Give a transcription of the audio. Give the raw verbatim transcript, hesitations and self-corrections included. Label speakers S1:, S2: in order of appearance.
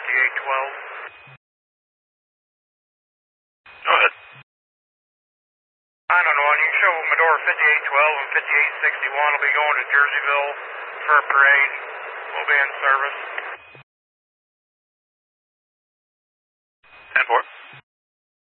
S1: fifty-eight twelve.
S2: Go ahead.
S1: I don't know, and you can show Medora fifty-eight twelve and fifty-eight sixty-one will be going to Jerseyville for a parade. We'll be in service.
S2: ten four.